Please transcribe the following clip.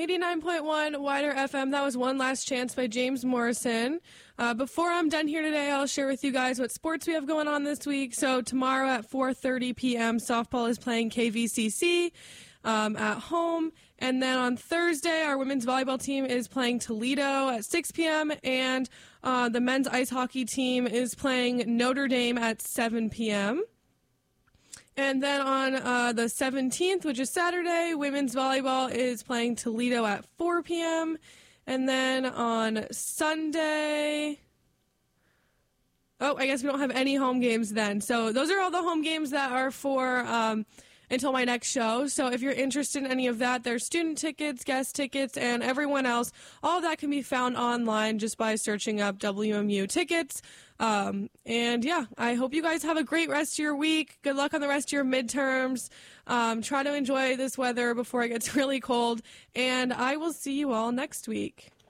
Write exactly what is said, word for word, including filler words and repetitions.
eighty-nine point one Wider F M. That was One Last Chance by James Morrison. Uh, before I'm done here today, I'll share with you guys what sports we have going on this week. So tomorrow at four thirty p.m., softball is playing K V C C um, at home. And then on Thursday, our women's volleyball team is playing Toledo at six p.m. And uh, the men's ice hockey team is playing Notre Dame at seven p.m. And then on uh, the seventeenth, which is Saturday, women's volleyball is playing Toledo at four p.m. And then on Sunday, oh, I guess we don't have any home games then. So those are all the home games that are for um, until my next show. So if you're interested in any of that, there's student tickets, guest tickets, and everyone else. All of that can be found online just by searching up W M U tickets. Um, and yeah, I hope you guys have a great rest of your week. Good luck on the rest of your midterms. Um, try to enjoy this weather before it gets really cold. And I will see you all next week.